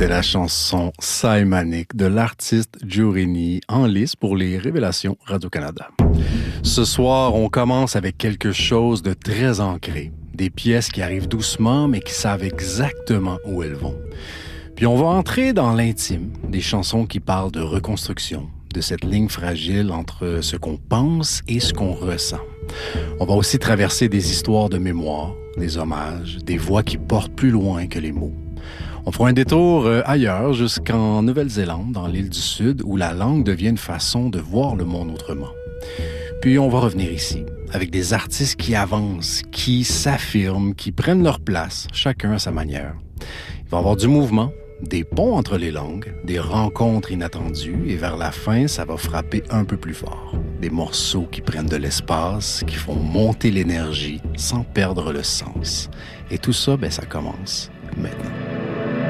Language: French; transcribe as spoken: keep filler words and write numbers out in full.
C'était la chanson Saimanic de l'artiste Giurini en lice pour les Révélations Radio-Canada. Ce soir, on commence avec quelque chose de très ancré. Des pièces qui arrivent doucement, mais qui savent exactement où elles vont. Puis on va entrer dans l'intime, des chansons qui parlent de reconstruction, de cette ligne fragile entre ce qu'on pense et ce qu'on ressent. On va aussi traverser des histoires de mémoire, des hommages, des voix qui portent plus loin que les mots. On fera un détour ailleurs, jusqu'en Nouvelle-Zélande, dans l'île du Sud, où la langue devient une façon de voir le monde autrement. Puis on va revenir ici, avec des artistes qui avancent, qui s'affirment, qui prennent leur place, chacun à sa manière. Il va y avoir du mouvement, des ponts entre les langues, des rencontres inattendues, et vers la fin, ça va frapper un peu plus fort. Des morceaux qui prennent de l'espace, qui font monter l'énergie sans perdre le sens. Et tout ça, ben, ça commence maintenant.